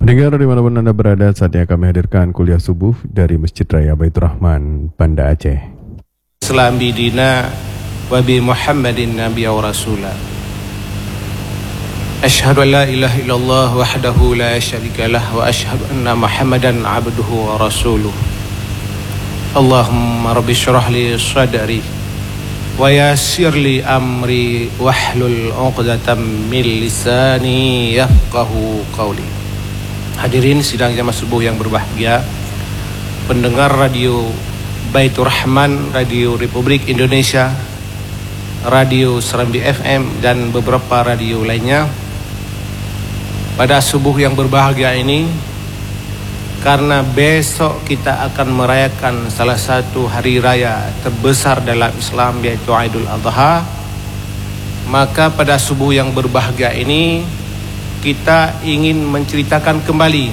Pendengar dimanapun Anda berada, saatnya kami hadirkan kuliah subuh dari Masjid Raya Baitur Rahman, Banda Aceh. Salam bidina wa bi Muhammadin nabiyya wa rasula. Asyhadu an la ilaha illallah wahdahu la syarika lah wa asyhadu anna Muhammadan abduhu wa rasuluh. Allahumma rabbi syrah li sadri wa yassir li amri wahlul 'uqdatam min lisani yafqahu qawli. Hadirin sidang jamaah subuh yang berbahagia, pendengar radio Baitur Rahman, Radio Republik Indonesia, Radio Serambi FM dan beberapa radio lainnya. Pada subuh yang berbahagia ini, karena besok kita akan merayakan salah satu hari raya terbesar dalam Islam, yaitu Aidul Adha, maka pada subuh yang berbahagia ini kita ingin menceritakan kembali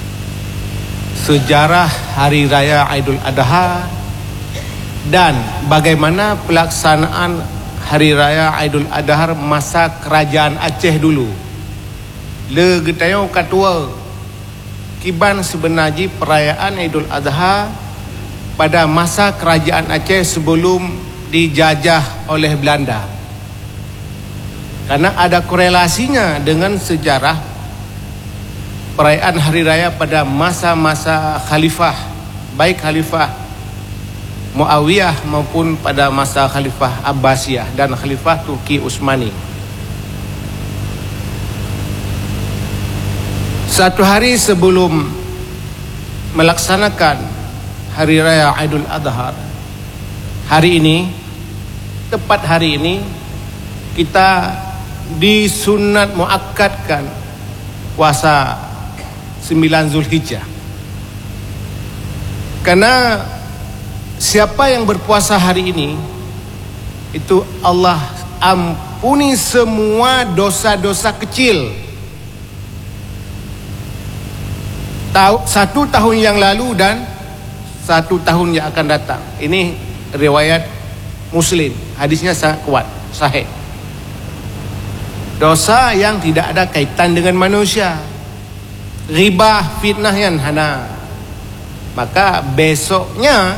sejarah hari raya Aidul Adha dan bagaimana pelaksanaan hari raya Aidul Adha masa kerajaan Aceh dulu. Le getayo katua kiban sebenarnya perayaan Aidul Adha pada masa kerajaan Aceh sebelum dijajah oleh Belanda. Karena ada korelasinya dengan sejarah perayaan hari raya pada masa-masa khalifah, baik khalifah Muawiyah maupun pada masa khalifah Abbasiyah dan khalifah Turki Utsmani. Satu hari sebelum melaksanakan hari raya Aidul Adha, hari ini, tepat hari ini, kita disunat muakkadkan puasa 9 Zulhijjah. Karena siapa yang berpuasa hari ini, itu Allah ampuni semua dosa-dosa kecil. Satu tahun yang lalu dan satu tahun yang akan datang. Ini riwayat Muslim, hadisnya sangat kuat, sahih. Dosa yang tidak ada kaitan dengan manusia, riba, fitnah yang hana. Maka besok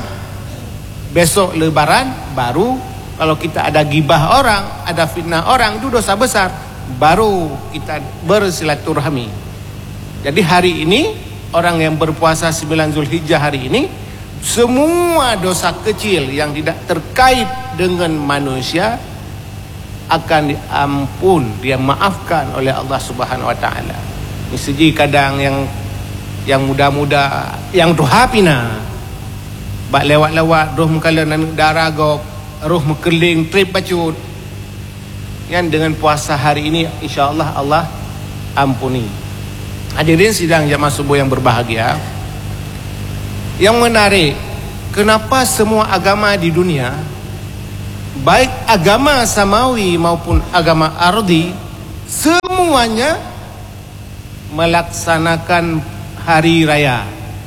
lebaran baru, kalau kita ada gibah orang, ada fitnah orang, itu dosa besar, baru kita bersilaturahmi. Jadi hari ini orang yang berpuasa 9 Zulhijjah hari ini, semua dosa kecil yang tidak terkait dengan manusia akan dia maafkan oleh Allah Subhanahu wa taala. Ini segi kadang yang muda-muda yang tuhapina bak lewat-lewat roh mekala nan daragok, roh mekeling trip bacut. Yang dengan puasa hari ini insya-Allah Allah ampuni. Hadirin sidang jamaah subuh yang berbahagia. Yang menarik, kenapa semua agama di dunia, baik agama samawi maupun agama ardi, semuanya melaksanakan hari raya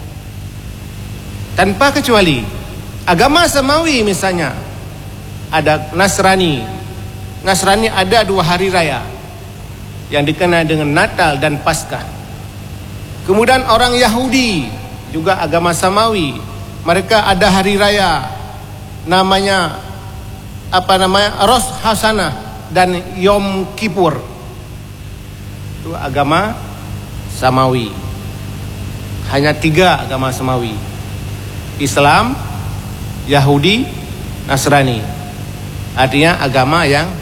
tanpa kecuali. Agama samawi misalnya ada Nasrani ada 2 hari raya yang dikenal dengan Natal dan Paskah. Kemudian orang Yahudi juga agama samawi, mereka ada hari raya namanya Rosh Hashanah dan Yom Kippur. Itu agama samawi. Hanya 3 agama samawi: Islam, Yahudi, Nasrani. Artinya agama yang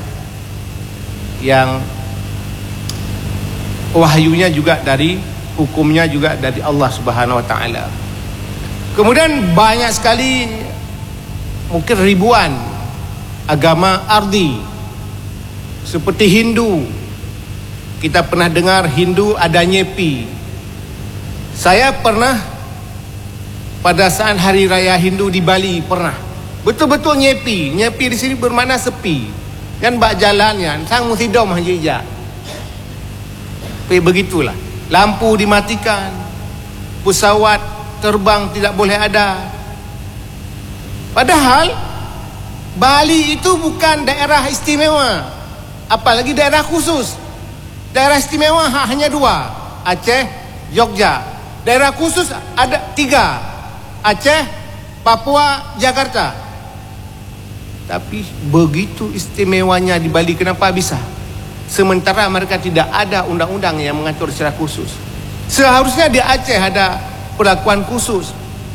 wahyunya juga dari, hukumnya juga dari Allah Subhanahu wa taala. Kemudian banyak sekali, mungkin ribuan agama ardi seperti Hindu. Kita pernah dengar Hindu ada Nyepi. Saya pernah pada saat hari raya Hindu di Bali pernah. Betul-betul Nyepi. Nyepi di sini bermakna sepi. Kan bak jalannya sang musidom hajija. Begitulah. Lampu dimatikan. Pesawat terbang tidak boleh ada. Padahal Bali itu bukan daerah istimewa, apalagi daerah khusus. Daerah istimewa hanya 2, Aceh Jogja. Daerah khusus ada 3, Aceh, Papua, Jakarta. Tapi begitu istimewanya di Bali, kenapa bisa? Sementara mereka tidak ada undang-undang yang mengatur secara khusus. Seharusnya di Aceh ada perlakuan khusus.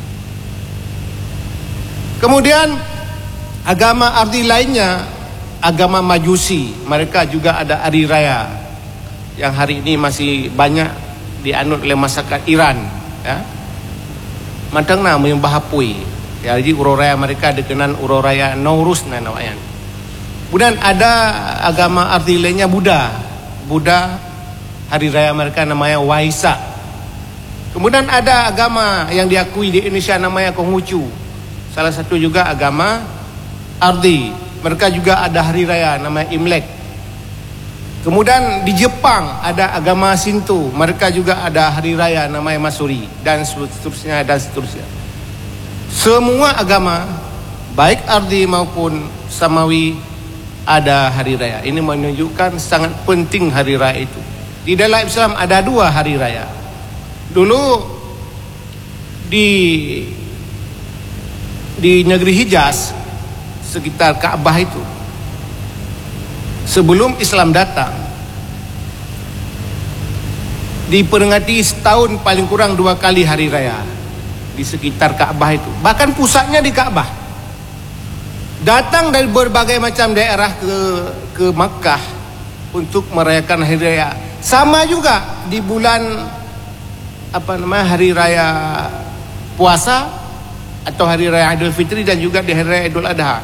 Kemudian agama arti lainnya, agama Majusi, mereka juga ada hari raya yang hari ini masih banyak dianut oleh masyarakat Iran, ya. Mantang na menyembah hapui. Ya, jadi ururaya mereka dikenal ururaya Nauruz namanya. Kemudian ada agama arti lainnya Buddha. Buddha hari raya mereka namanya Waisak. Kemudian ada agama yang diakui di Indonesia namanya Konghucu. Salah satu juga agama Ardi. Mereka juga ada hari raya namanya Imlek. Kemudian di Jepang ada agama Shinto. Mereka juga ada hari raya namanya Matsuri, dan seterusnya dan seterusnya. Semua agama baik Ardi maupun Samawi ada hari raya. Ini menunjukkan sangat penting hari raya itu. Di dalam Islam ada 2 hari raya. Dulu di negeri Hijaz sekitar Ka'bah itu, sebelum Islam datang, diperingati setahun paling kurang 2 kali hari raya di sekitar Ka'bah itu. Bahkan pusatnya di Ka'bah. Datang dari berbagai macam daerah ke Makkah untuk merayakan hari raya. Sama juga di bulan hari raya puasa atau hari raya Idul Fitri, dan juga di hari raya Idul Adha.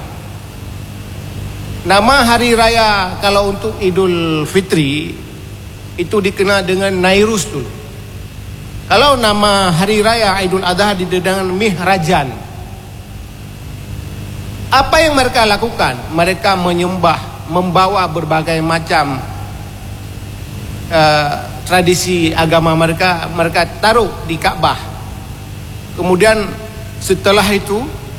Nama hari raya kalau untuk Idul Fitri itu dikenal dengan Nairus dulu. Kalau nama hari raya Idul Adha dengan Mihrajan. Apa yang mereka lakukan? Mereka menyembah, membawa berbagai macam tradisi agama mereka taruh di Ka'bah. Kemudian setelah itu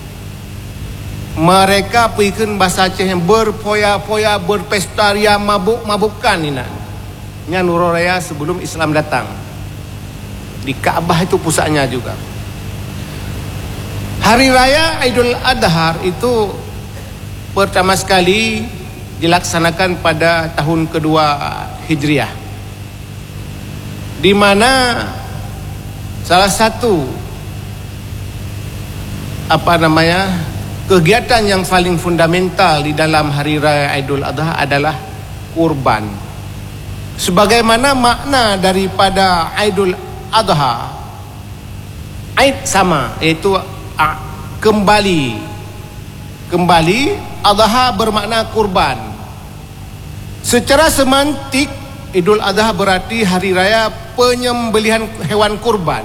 mereka pikirkan bahasa Aceh yang berpoya-poya, berpesta ria, mabuk-mabukan ini. Nya Nuroraya sebelum Islam datang. Di Ka'bah itu pusatnya juga. Hari raya Idul Adha itu pertama sekali dilaksanakan pada tahun kedua Hijriah, di mana salah satu kegiatan yang paling fundamental di dalam hari raya Idul Adha adalah kurban. Sebagaimana makna daripada Idul Adha, Aid sama, yaitu kembali. Adha bermakna kurban. Secara semantik, Idul Adha berarti hari raya penyembelihan hewan kurban.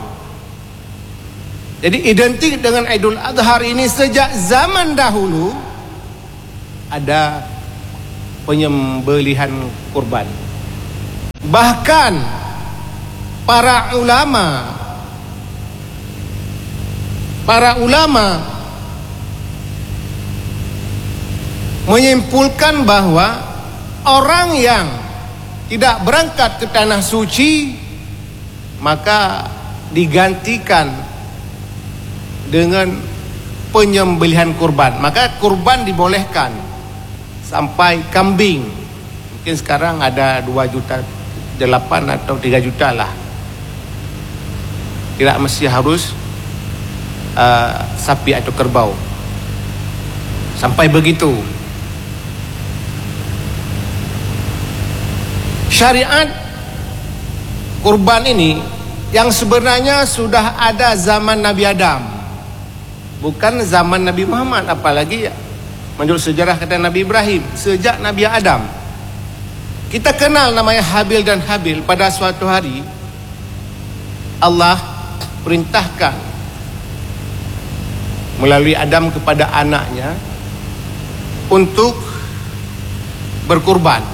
Jadi identik dengan Idul Adha ini sejak zaman dahulu ada penyembelihan kurban. Bahkan para ulama menyimpulkan bahwa orang yang tidak berangkat ke tanah suci maka digantikan dengan penyembelihan kurban. Maka kurban dibolehkan sampai kambing. Mungkin sekarang ada 2,8 juta atau 3 juta lah. Tidak mesti harus sapi atau kerbau. Sampai begitu. Syariat kurban ini yang sebenarnya sudah ada zaman Nabi Adam, bukan zaman Nabi Muhammad. Apalagi menurut sejarah kata Nabi Ibrahim, sejak Nabi Adam. Kita kenal namanya Habil dan Habil. Pada suatu hari Allah perintahkan melalui Adam kepada anaknya untuk berkurban.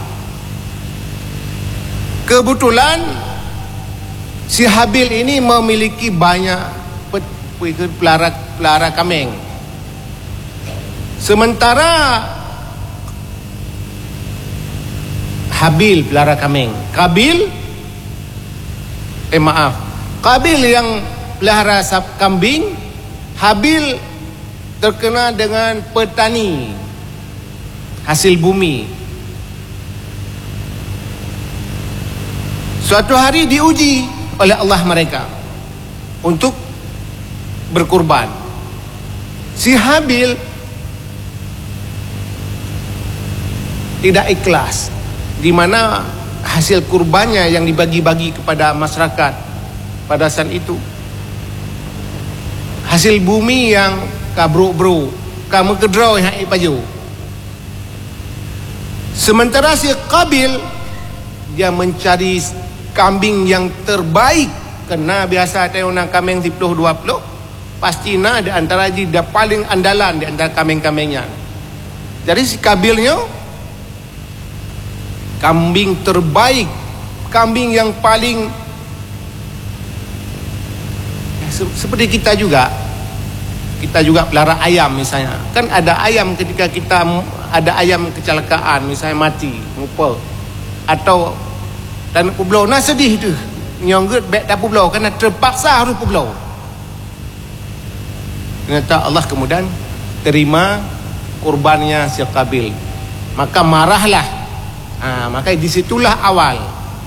Kebetulan si Habil ini memiliki banyak pelihara kambing. Sementara Habil pelihara kambing, Qabil yang pelihara kambing, Habil terkena dengan petani, hasil bumi. Suatu hari diuji oleh Allah mereka untuk berkurban. Si Habil tidak ikhlas, di mana hasil kurbannya yang dibagi-bagi kepada masyarakat pada saat itu, hasil bumi yang kabruk-bruk, kamu kedraw yang baju. Sementara si Qabil dia mencari kambing yang terbaik, karena biasa ada orang kambing 10-20 pasti di antara dia paling andalan di antara kambing-kambingnya. Jadi si Qabilnya kambing terbaik, kambing yang paling seperti kita juga pelihara ayam misalnya. Kan ada ayam ketika kita ada ayam kecelakaan misalnya mati, lupa atau dan pulau, nah sedih tu nyonggut baik tak pulau kerana terpaksa harus pulau. Ternyata Allah kemudian terima kurbannya si Qabil, maka marahlah. Maka disitulah awal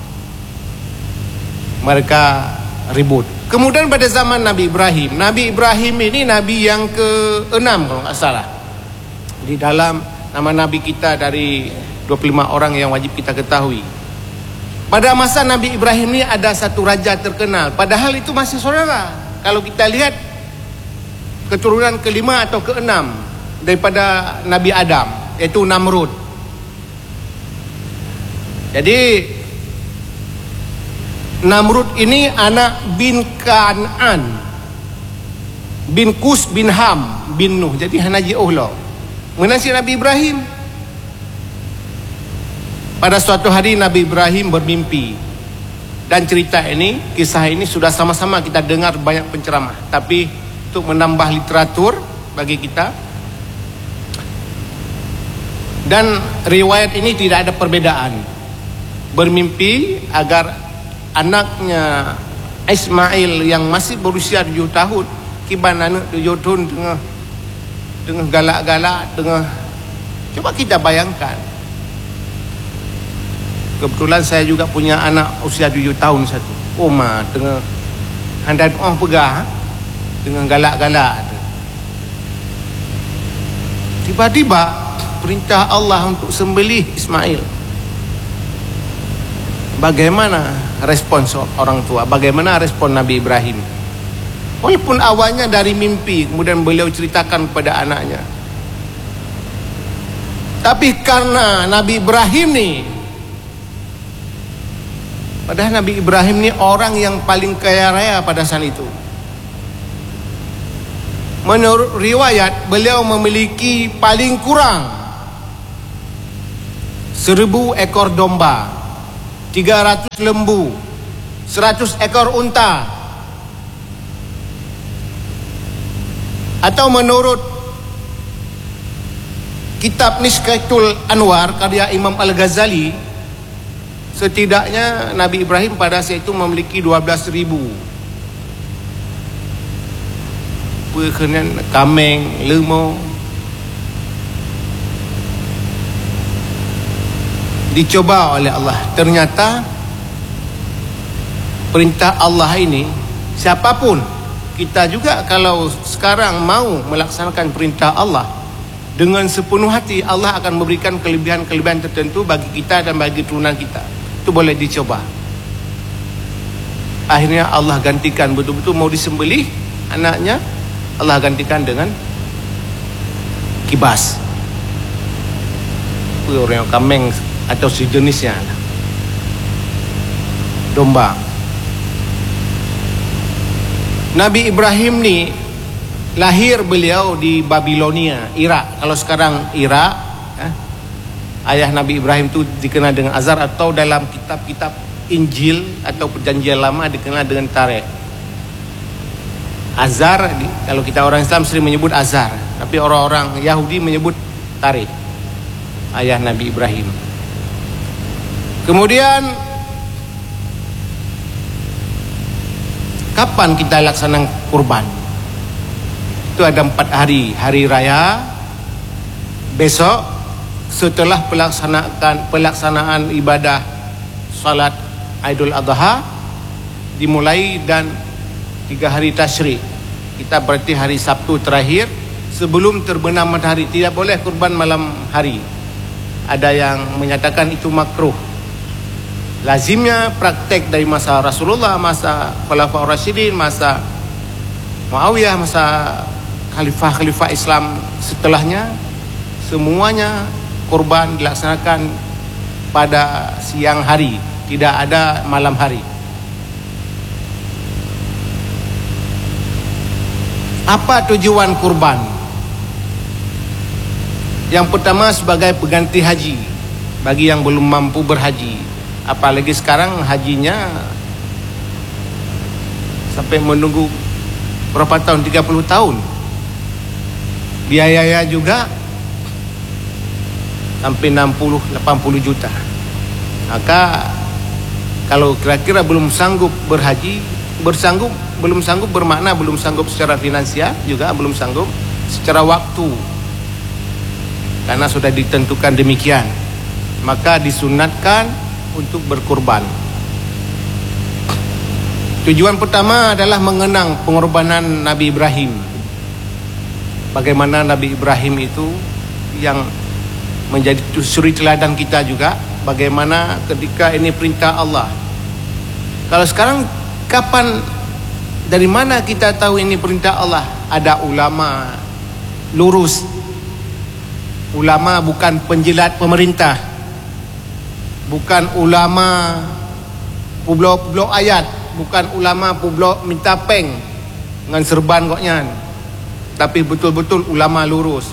mereka ribut. Kemudian pada zaman Nabi Ibrahim ini Nabi yang ke-6 kalau tak salah. Di dalam nama Nabi kita dari 25 orang yang wajib kita ketahui. Pada masa Nabi Ibrahim ini ada satu raja terkenal, padahal itu masih saudara. Kalau kita lihat keturunan ke-5 atau ke-6 daripada Nabi Adam, yaitu Namrud. Jadi Namrud ini anak bin Kan'an bin Kus bin Ham bin Nuh. Jadi Hanaji Allah mengenai Nabi Ibrahim. Pada suatu hari Nabi Ibrahim bermimpi, dan cerita ini, kisah ini sudah sama-sama kita dengar banyak penceramah, tapi untuk menambah literatur bagi kita, dan riwayat ini tidak ada perbedaan. Bermimpi agar anaknya Ismail yang masih berusia 7 tahun, kiban anak 7 tahun tengah galak-galak, coba kita bayangkan. Kebetulan saya juga punya anak usia 7 tahun satu. Oma tengah handai pegah dengan galak-galak. Tiba-tiba perintah Allah untuk sembelih Ismail. Bagaimana respons orang tua? Bagaimana respon Nabi Ibrahim? Walaupun awalnya dari mimpi, kemudian beliau ceritakan kepada anaknya. Tapi karena Nabi Ibrahim ni, padahal Nabi Ibrahim ni orang yang paling kaya raya pada saat itu. Menurut riwayat, beliau memiliki paling kurang 1000 ekor domba, 300 lembu, 100 ekor unta. Atau menurut kitab Mishkatul Anwar karya Imam Al-Ghazali, setidaknya Nabi Ibrahim pada saat itu memiliki 12,000 perkenan kambing, lembu. Dicoba oleh Allah. Ternyata perintah Allah ini, siapapun kita juga kalau sekarang mau melaksanakan perintah Allah dengan sepenuh hati, Allah akan memberikan kelebihan-kelebihan tertentu bagi kita dan bagi turunan kita. Itu boleh dicoba. Akhirnya Allah gantikan, betul-betul mau disembelih anaknya, Allah gantikan dengan kibas, orang kambing atau sejenisnya, domba. Nabi Ibrahim ni lahir beliau di Babilonia, Irak. Kalau sekarang Irak, ayah Nabi Ibrahim tu dikenal dengan Azar, atau dalam kitab-kitab Injil atau Perjanjian Lama dikenal dengan Tarikh. Azar, kalau kita orang Islam sering menyebut Azar, tapi orang-orang Yahudi menyebut Tarikh, ayah Nabi Ibrahim. Kemudian kapan kita laksanakan kurban? Itu ada 4 hari. Hari raya, besok setelah pelaksanaan ibadah salat Aidul Adha dimulai, dan 3 hari tasyrik. Kita berarti hari Sabtu terakhir sebelum terbenam matahari. Tidak boleh kurban malam hari. Ada yang menyatakan itu makruh. Lazimnya praktek dari masa Rasulullah, masa Khulafaur Rasyidin, masa Muawiyah, masa khalifah-khalifah Islam setelahnya, semuanya kurban dilaksanakan pada siang hari, tidak ada malam hari. Apa tujuan kurban? Yang pertama, sebagai pengganti haji bagi yang belum mampu berhaji. Apalagi sekarang hajinya sampai menunggu berapa tahun, 30 tahun. Biayanya juga sampai 60-80 juta. Maka kalau kira-kira belum sanggup berhaji, belum sanggup bermakna belum sanggup secara finansial, juga belum sanggup secara waktu, karena sudah ditentukan demikian, maka disunatkan untuk berkurban. Tujuan pertama adalah mengenang pengorbanan Nabi Ibrahim. Bagaimana Nabi Ibrahim itu yang menjadi suri teladan kita juga. Bagaimana ketika ini perintah Allah. Kalau sekarang kapan, dari mana kita tahu ini perintah Allah? Ada ulama lurus. Ulama bukan penjilat pemerintah, bukan ulama publok ayat, bukan ulama publok minta peng dengan serban koknya, tapi betul-betul ulama lurus.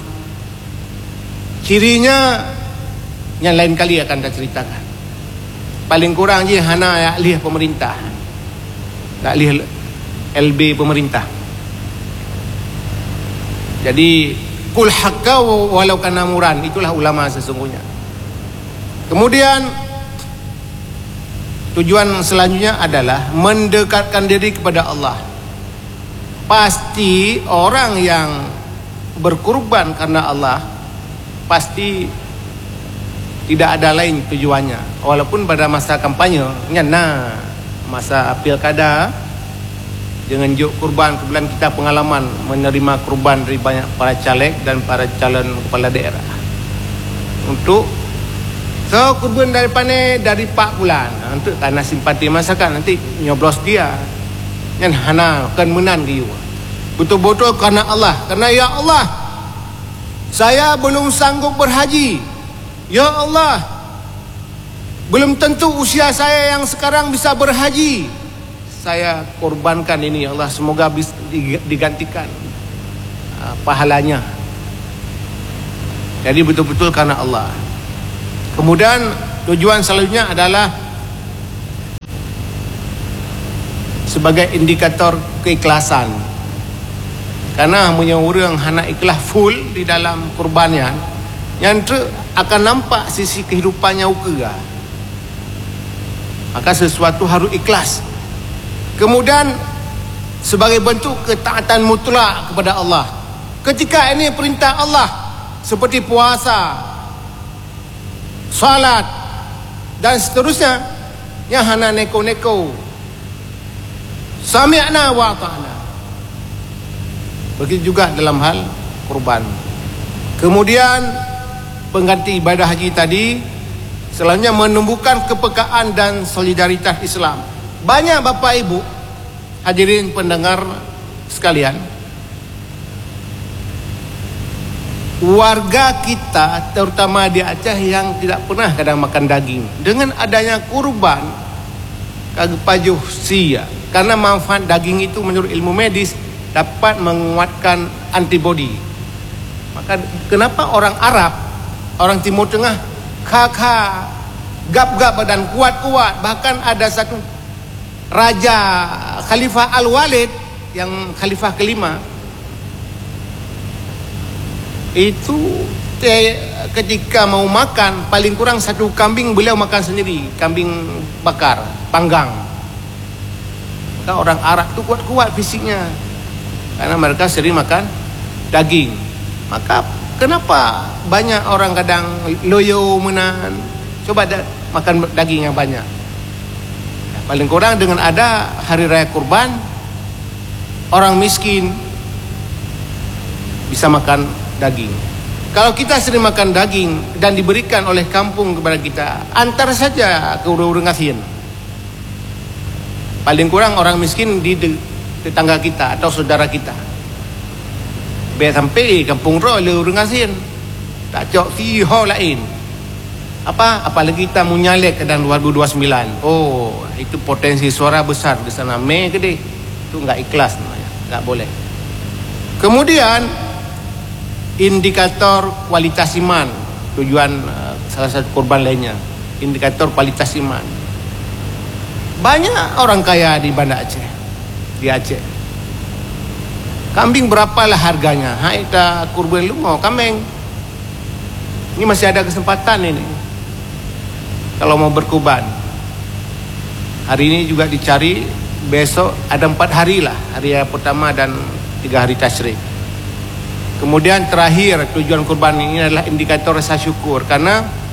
Cirinya yang lain kali akan saya ceritakan. Paling kurang je hana ahli pemerintah, ahli LB pemerintah. Jadi kul haqqa walau kana muran, itulah ulama sesungguhnya. Kemudian tujuan selanjutnya adalah mendekatkan diri kepada Allah. Pasti orang yang berkurban karena Allah pasti tidak ada lain tujuannya. Walaupun pada masa kampanye, masa pilkada, dengan juk kurban, kebetulan kita pengalaman menerima kurban dari banyak para caleg dan para calon kepala daerah. Untuk kurban dari Pak Bulan, untuk karena simpati masyarakat, nanti nyoblos dia yang hana akan menang dia. Betul-betul karena Allah. Karena ya Allah, saya belum sanggup berhaji. Ya Allah, belum tentu usia saya yang sekarang bisa berhaji. Saya korbankan ini ya Allah, semoga bisa digantikan pahalanya. Jadi betul-betul karena Allah. Kemudian tujuan selanjutnya adalah sebagai indikator keikhlasan. Karena punya orang hana ikhlas full di dalam kurbannya, yang akan nampak sisi kehidupannya uga. Maka sesuatu harus ikhlas. Kemudian sebagai bentuk ketaatan mutlak kepada Allah. Ketika ini perintah Allah seperti puasa, salat dan seterusnya, yang hana neko-neko, sami'na wa ta'na. Begitu juga dalam hal kurban. Kemudian pengganti ibadah haji tadi selanjutnya menumbuhkan kepekaan dan solidaritas Islam. Banyak Bapak Ibu hadirin pendengar sekalian, warga kita terutama di Aceh yang tidak pernah kadang makan daging, dengan adanya kurban kagepajuh sia, karena manfaat daging itu menurut ilmu medis dapat menguatkan antibodi. Maka kenapa orang Arab, orang Timur Tengah kakak gap-gap badan kuat-kuat, bahkan ada satu raja Khalifah Al-Walid yang khalifah kelima itu ketika mau makan paling kurang satu kambing beliau makan sendiri, kambing bakar panggang. Maka orang Arab tu kuat-kuat fisiknya, karena mereka sering makan daging. Maka kenapa banyak orang kadang loyo menan, coba makan daging yang banyak. Paling kurang dengan ada hari raya kurban, orang miskin bisa makan daging. Kalau kita sering makan daging dan diberikan oleh kampung kepada kita, antar saja ke urang-urang asin. Paling kurang orang miskin di tetangga kita atau saudara kita. Biar sampai kampung roh le urang asin. Tak cok tiho lain. Apalagi kita mau nyalek ke dalam 2029. Oh, itu potensi suara besar di sana. Gede. Itu enggak ikhlas namanya. Enggak boleh. Kemudian indikator kualitas iman, tujuan salah satu kurban lainnya, indikator kualitas iman. Banyak orang kaya di Banda Aceh, di Aceh. Kambing berapalah harganya? Kita kurban lu mau kambing. Ini masih ada kesempatan ini. Kalau mau berkurban, hari ini juga dicari. Besok ada 4 hari lah, hari pertama dan 3 hari tasyrik. Kemudian terakhir, tujuan kurban ini adalah indikator rasa syukur, karena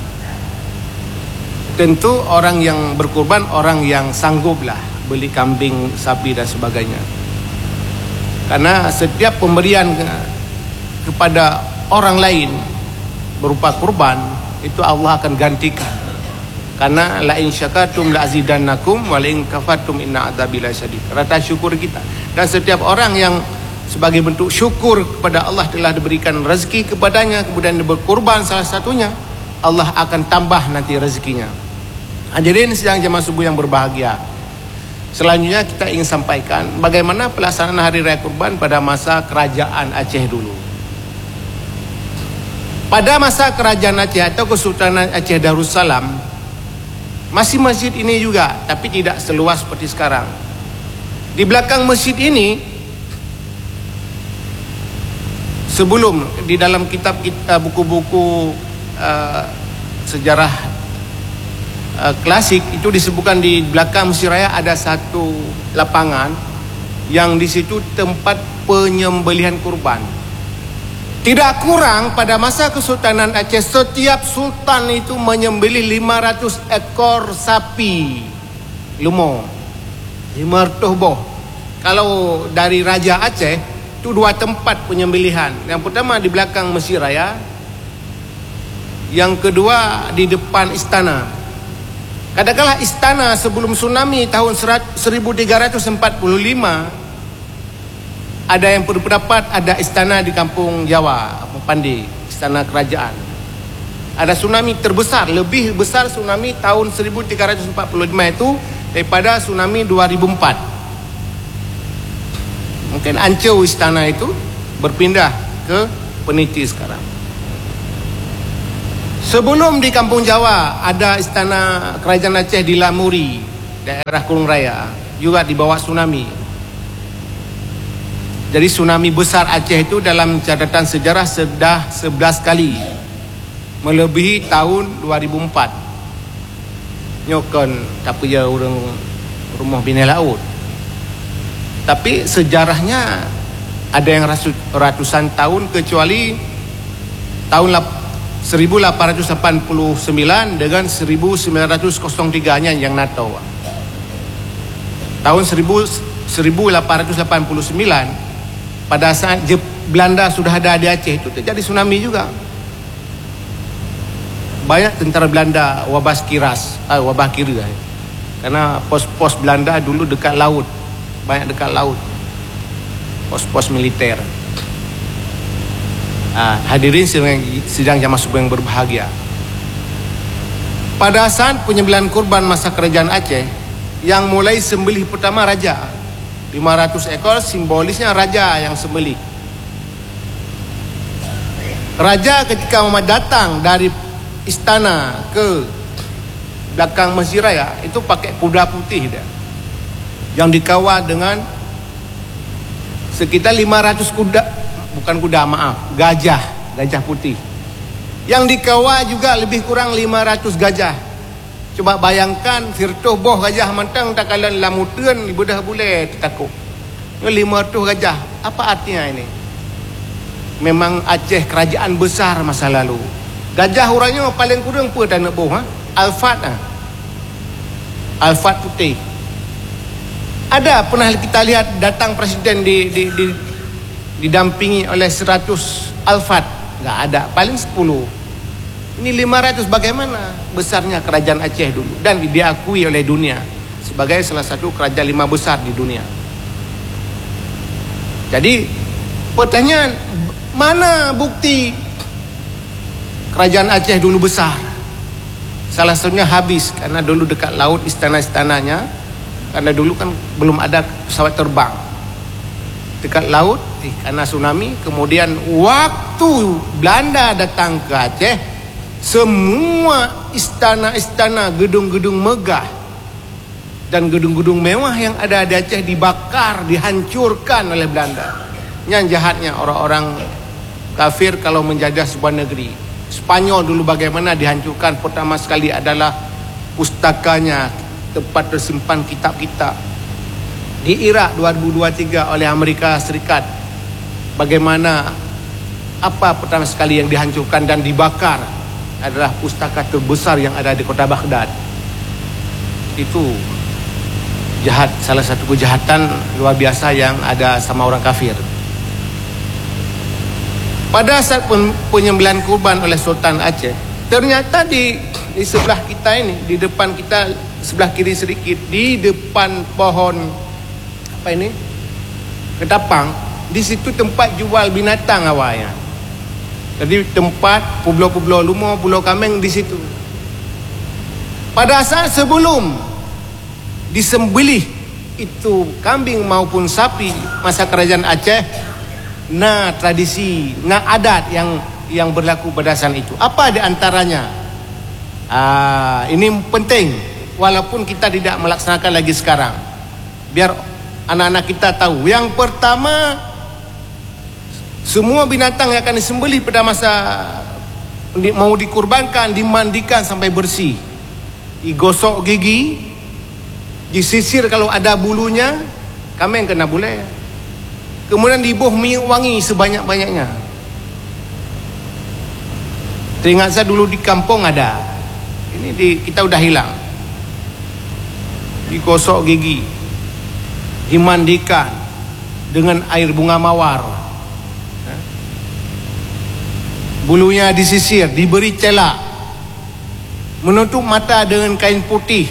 tentu orang yang berkurban orang yang sanggup lah beli kambing, sapi dan sebagainya. Karena setiap pemberian kepada orang lain berupa kurban itu Allah akan gantikan. Karena la in syakartum la azidannakum wa la in kafartum inna adzabi lasyadid. Rasa syukur kita. Dan setiap orang yang sebagai bentuk syukur kepada Allah telah diberikan rezeki kepadanya, kemudian berkurban salah satunya, Allah akan tambah nanti rezekinya. Hadirin sidang jamaah subuh yang berbahagia, selanjutnya kita ingin sampaikan bagaimana pelaksanaan hari raya kurban pada masa kerajaan Aceh dulu. Pada masa kerajaan Aceh atau Kesultanan Aceh Darussalam, masih masjid ini juga, tapi tidak seluas seperti sekarang. Di belakang masjid ini, sebelum di dalam kitab buku-buku sejarah klasik itu disebutkan di belakang Masjid Raya ada satu lapangan yang di situ tempat penyembelihan kurban. Tidak kurang pada masa Kesultanan Aceh, setiap sultan itu menyembelih 500 ekor sapi lumo, 500 boh. Kalau dari Raja Aceh itu 2 tempat penyembelihan. Yang pertama di belakang Masjid Raya, yang kedua di depan istana. Kadang-kala istana sebelum tsunami tahun 1345, ada yang berpendapat ada istana di kampung Jawa, Pandi, istana kerajaan. Ada tsunami terbesar, lebih besar tsunami tahun 1345 itu daripada tsunami 2004. Mungkin hancur istana itu, berpindah ke Peniti sekarang. Sebelum di kampung Jawa ada istana kerajaan Aceh di Lamuri, daerah Kurung Raya, juga dibawa tsunami. Jadi tsunami besar Aceh itu dalam catatan sejarah sudah 11 kali, melebihi tahun 2004. Nyokan tak punya orang rumah bina laut. Tapi sejarahnya ada yang ratusan tahun, kecuali tahun 1889 dengan 1903-nya yang NATO. Tahun 1889 pada saat Belanda sudah ada di Aceh itu terjadi tsunami juga. Banyak tentara Belanda wabah kira. Karena pos-pos Belanda dulu dekat laut, banyak dekat laut, pos-pos militer. Hadirin sidang jamaah subuh yang berbahagia, pada saat penyembelihan kurban masa kerajaan Aceh, yang mulai sembelih pertama raja, 500 ekor, simbolisnya raja yang sembelih. Raja ketika mau datang dari istana ke belakang Masjid Raya itu pakai kuda putih dia, yang dikawal dengan sekitar 500 kuda. Bukan kuda, maaf, gajah putih. Yang dikawal juga lebih kurang 500 gajah. Coba bayangkan firtuh boh gajah mantang tak kalan lamutan ibu dah boleh takut. 500 gajah. Apa artinya ini? Memang Aceh kerajaan besar masa lalu. Gajah orangnya paling kurang apa tak nak boh? Alfat Alfat putih. Ada pernah kita lihat datang presiden didampingi oleh 100 Alfat? Tak ada, paling 10. Ini 500. Bagaimana besarnya kerajaan Aceh dulu, dan diakui oleh dunia sebagai salah satu kerajaan 5 besar di dunia. Jadi pertanyaan, mana bukti kerajaan Aceh dulu besar? Salah satunya habis karena dulu dekat laut istana-istananya, karena dulu kan belum ada pesawat terbang, dekat laut karena tsunami. Kemudian waktu Belanda datang ke Aceh, semua istana-istana, gedung-gedung megah dan gedung-gedung mewah yang ada di Aceh dibakar, dihancurkan oleh Belanda. Yang jahatnya orang-orang kafir kalau menjajah sebuah negeri. Spanyol dulu bagaimana dihancurkan? Pertama sekali adalah pustakanya, tempat tersimpan kitab-kitab. Di Iraq 2023 oleh Amerika Serikat, bagaimana apa pertama sekali yang dihancurkan dan dibakar adalah pustaka terbesar yang ada di kota Baghdad. Itu jahat, salah satu kejahatan luar biasa yang ada sama orang kafir. Pada saat penyembelihan kurban oleh Sultan Aceh, ternyata di sebelah kita ini, di depan kita sebelah kiri sedikit, di depan pohon apa ini, ketapang, di situ tempat jual binatang awalnya. Jadi tempat pulau-pulau Lumo, Pulau Kameng di situ. Pada saat sebelum disembelih itu kambing maupun sapi masa kerajaan Aceh, nah tradisi, nah adat yang berlaku pada saat itu. Apa di antaranya? Ini penting, walaupun kita tidak melaksanakan lagi sekarang, biar anak-anak kita tahu. Yang pertama, semua binatang yang akan disembelih pada masa mau dikurbankan dimandikan sampai bersih, digosok gigi, disisir kalau ada bulunya, kambing kena boleh. Kemudian dibuh minyak wangi sebanyak-banyaknya. Teringat saya dulu di kampung ada. Ini kita udah hilang. Digosok gigi, dimandikan dengan air bunga mawar. Bulunya disisir, diberi celak, menutup mata dengan kain putih.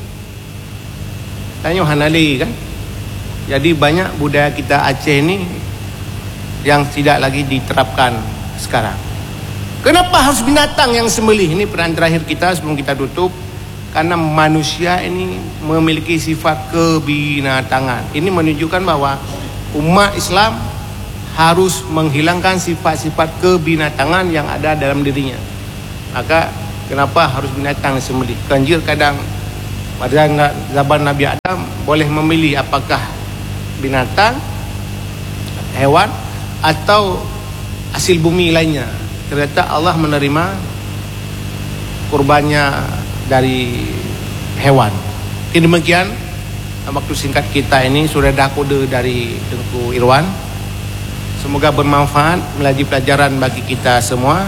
Tanya Hanali kan. Jadi banyak budaya kita Aceh ini yang tidak lagi diterapkan sekarang. Kenapa harus binatang yang sembelih? Ini peran terakhir kita sebelum kita tutup. Karena manusia ini memiliki sifat kebinatangan. Ini menunjukkan bahwa umat Islam harus menghilangkan sifat-sifat kebinatangan yang ada dalam dirinya. Maka kenapa harus binatang disembelih? Ganjil kadang pada zaman Nabi Adam boleh memilih apakah binatang, hewan atau hasil bumi lainnya. Ternyata Allah menerima kurbannya dari hewan. Demikian waktu singkat kita ini sudah ada kode dari Tengku Irwan. Semoga bermanfaat, menjadi pelajaran bagi kita semua.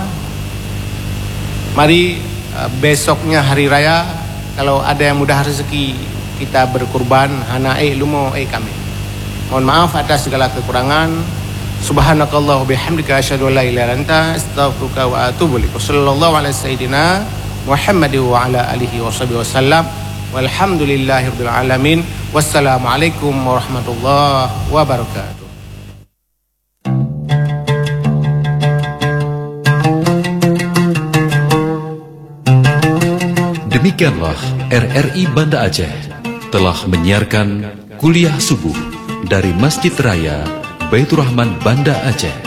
Mari besoknya hari raya, kalau ada yang mudah rezeki, kita berkurban. Hana lumo kami. Mohon maaf atas segala kekurangan. Subhanakallah bihamdika asyhadu an la ilaha illa anta astaghfiruka wa atubu ilaik. Sallallahu ala sayyidina Muhammad wa ala alihi washabihi wasallam. Walhamdulillahirabbil alamin. Wassalamualaikum warahmatullahi wabarakatuh. Demikianlah RRI Banda Aceh telah menyiarkan kuliah subuh dari Masjid Raya Baitur Rahman Banda Aceh.